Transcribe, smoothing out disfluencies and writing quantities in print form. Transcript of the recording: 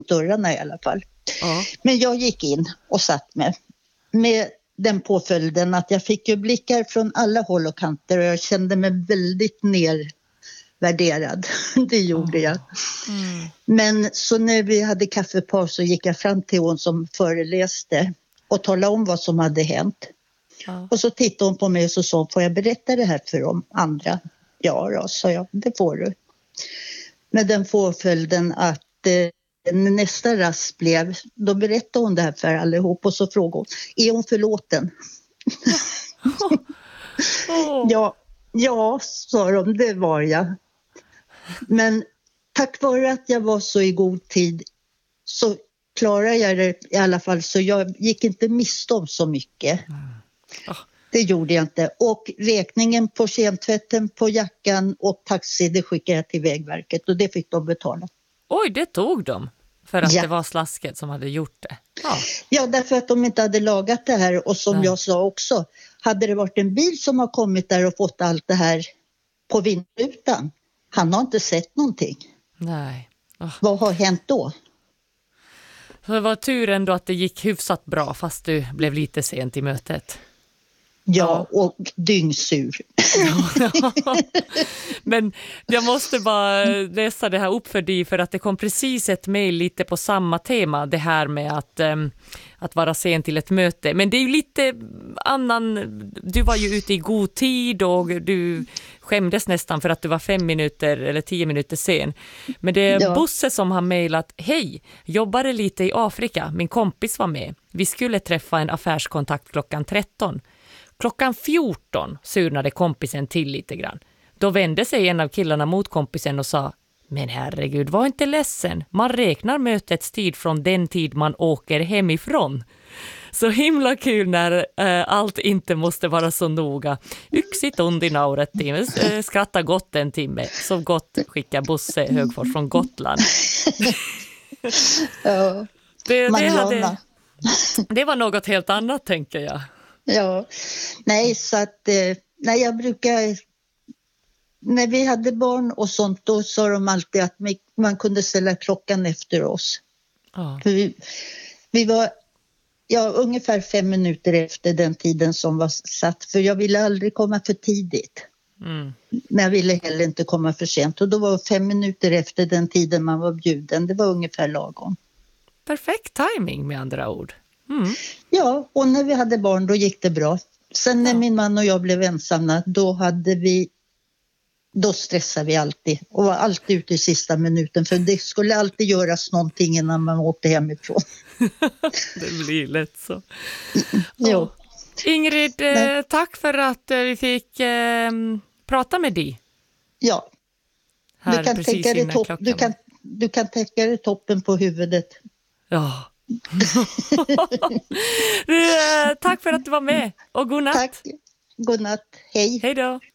dörrarna i alla fall. Ja. Men jag gick in och satt med den påföljden att jag fick ju blickar från alla håll och kanter och jag kände mig väldigt nervärderad. Det gjorde jag. Mm. Men så när vi hade kaffepaus så gick jag fram till hon som föreläste och talade om vad som hade hänt. Ja. Och så tittade hon på mig och så sa, får jag berätta det här för de andra? Ja då, sa jag, det får du. Med den påföljden att nästa rast blev, då berättade hon det här för allihop och så frågade hon, är hon förlåten? Ja, sa de, det var jag. Men tack vare att jag var så i god tid så klarade jag det i alla fall, så jag gick inte miste om så mycket. Det gjorde jag inte. Och räkningen på kemtvätten, på jackan och taxi, det skickade jag till Vägverket och det fick de betala. Oj, det tog de för att det var slasket som hade gjort det. Ja, därför att de inte hade lagat det här och som jag sa också, hade det varit en bil som har kommit där och fått allt det här på vindrutan, han har inte sett någonting. Nej. Vad har hänt då? Så det var tur ändå att det gick hyfsat bra fast du blev lite sent i mötet. Ja, och dyngsur. Men jag måste bara läsa det här upp för dig för att det kom precis ett mejl lite på samma tema. Det här med att vara sen till ett möte. Men det är ju lite annan... Du var ju ute i god tid och du skämdes nästan för att du var 5 minuter eller 10 minuter sen. Men det är Bosse som har mejlat: hej, jobbade lite i Afrika. Min kompis var med. Vi skulle träffa en affärskontakt klockan 13. Klockan 14 surnade kompisen till lite grann. Då vände sig en av killarna mot kompisen och sa: men herregud, var inte ledsen. Man räknar mötets tid från den tid man åker hemifrån. Så himla kul när allt inte måste vara så noga. Yxigt ond i nauret timme. Skratta gott en timme. Så gott skickar Bosse Högfors från Gotland. Ja, det var något helt annat, tänker jag. Ja, nej, så att jag brukar, när vi hade barn och sånt, då sa de alltid att man kunde ställa klockan efter oss. För vi var ungefär 5 minuter efter den tiden som var satt, för jag ville aldrig komma för tidigt. Men jag ville heller inte komma för sent, och då var 5 minuter efter den tiden man var bjuden, det var ungefär lagom. Perfekt timing med andra ord. Ja, och när vi hade barn då gick det bra. Sen när min man och jag blev ensamma, då stressade vi alltid och var alltid ute i sista minuten, för det skulle alltid göras någonting innan man åkte hemifrån. Det blir lätt så. Jo. Ingrid, tack för att vi fick prata med dig. Ja, du kan täcka dig toppen på huvudet. Ja. Tack för att du var med och god natt. Tack, god natt, hej. Hej då.